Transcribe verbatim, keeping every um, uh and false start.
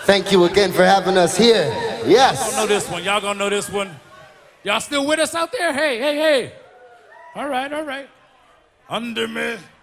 Thank you again for having us here. Yes. Y'all gonna know this one. Y'all gonna know this one. Y'all still with us out there? Hey, hey, hey. All right, all right. Under me.